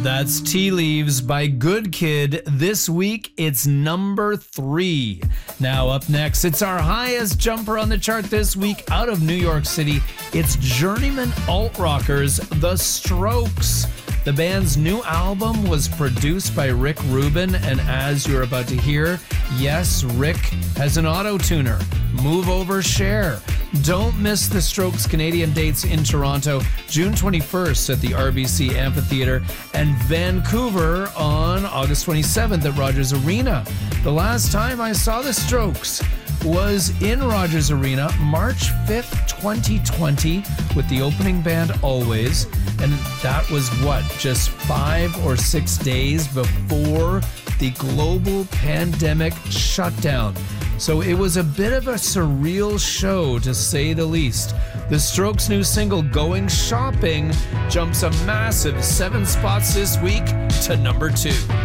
That's Tea Leaves by Good Kid. This week, it's number 3. Now, up next, it's our highest jumper on the chart this week out of New York City. It's journeyman alt-rockers, The Strokes. The band's new album was produced by Rick Rubin, and as you're about to hear, yes, Rick has an auto-tuner. Move over, share. Don't miss the Strokes' Canadian dates in Toronto, June 21st at the RBC Amphitheatre, and Vancouver on August 27th at Rogers Arena. The last time I saw the Strokes was in Rogers Arena, March 5th, 2020, with the opening band Always, and that was just 5 or 6 days before the global pandemic shutdown. So it was a bit of a surreal show, to say the least. The Strokes' new single, Going Shopping, jumps a massive 7 spots this week to number 2.